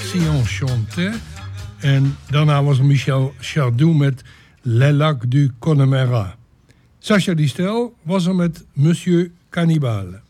Si on chantait. En daarna was er Michel Sardou met Les Lacs du Connemara. Sacha Distel was er met Monsieur Cannibale.